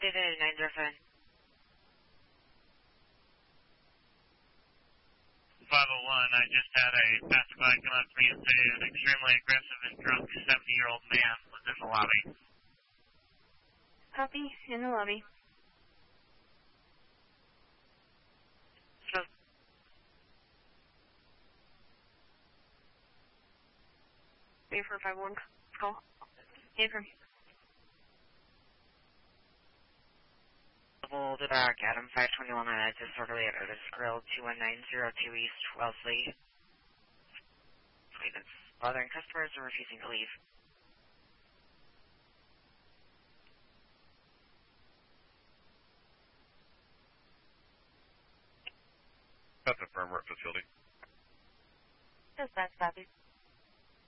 David 907. 501, I just had a passerby come up to me and say an extremely aggressive and drunk 70-year-old man was in the lobby. Copy, in the lobby. So, 8451, call. Affirm. Hold it back, Adam 521 on disorderly at Otis Grill, 21902 East Wellesley. It's bothering customers and refusing to leave. That's a firm work facility. Dispatch, copy.